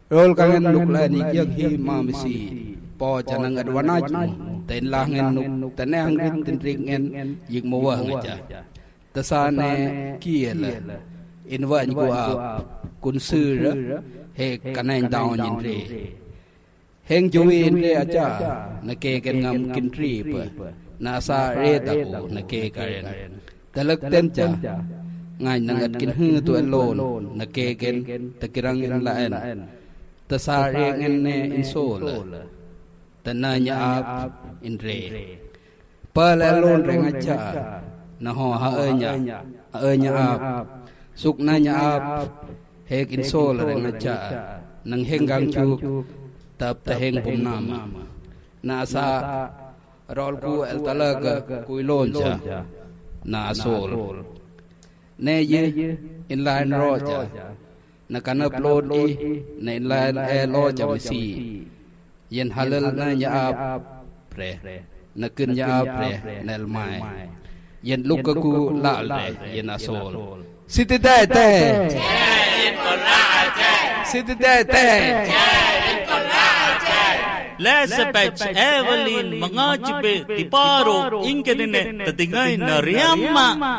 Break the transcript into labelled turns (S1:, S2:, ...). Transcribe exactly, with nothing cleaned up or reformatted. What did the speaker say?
S1: rol kangen nuk la ni yak hi ma misi po janang adwana ju ten la ngen nuk tenang rit tin ring ngen yik mo wa ngaja tasane kiela in wa ni ko a kun sir he kanang daw nyin re heng juwi in re aja na ke ken ngam kin tri pa na sa re ta ko na ke karen talak ten cha ngai nangat kin hu tu alon na ke ken takirang in la en ta sa re ngen ne in sol ta na nya ap in re pa la lon re ngacha na ho ha e nya e nya ap suk na nya ap he kin sol re ngacha nang hengang chu tap ta heng pum nama na sa rol ku el talaga ku lon cha na sol ne ye in line roja na kan upload i na in line e lo cha si yen halal na nya ap pre na kun nya ap pre nel mai yen luk ku la le yen asol siti te te siti te te
S2: Lesabach Evelyn mga jibe tiparo ingkedine tatingay na riyama